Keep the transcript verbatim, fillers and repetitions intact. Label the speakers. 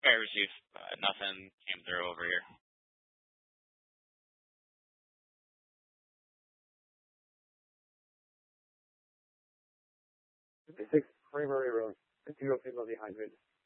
Speaker 1: Okay, received. Uh, nothing came through over here.
Speaker 2: fifty-six Primary Road, zero people behind me.